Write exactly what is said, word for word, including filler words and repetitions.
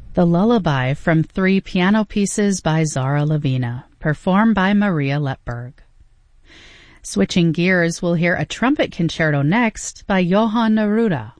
The Lullaby from three piano pieces by Zara Lavina, performed by Maria Letberg. Switching gears, we'll hear a trumpet concerto next by Johann Neruda.